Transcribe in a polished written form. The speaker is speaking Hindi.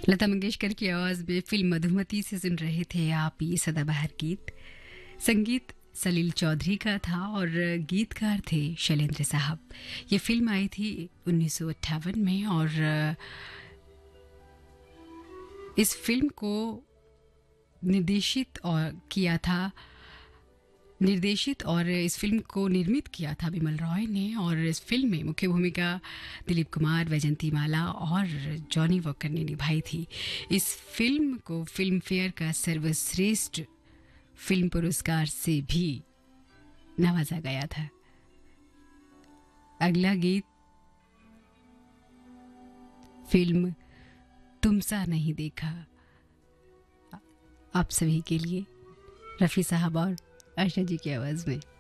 लता मंगेशकर की आवाज़ में फिल्म मधुमती से सुन रहे थे आप ये सदाबहार गीत। संगीत सलील चौधरी का था और गीतकार थे शैलेंद्र साहब। ये फिल्म आई थी 1958 में और इस फिल्म को निर्देशित और इस फिल्म को निर्मित किया था बिमल रॉय ने। और इस फिल्म में मुख्य भूमिका दिलीप कुमार, वैजंती माला और जॉनी वॉकर ने निभाई थी। इस फिल्म को फिल्म फेयर का सर्वश्रेष्ठ फिल्म पुरस्कार से भी नवाजा गया था। अगला गीत फिल्म तुमसा नहीं देखा आप सभी के लिए, रफ़ी साहब और आशा जी की आवाज़ में।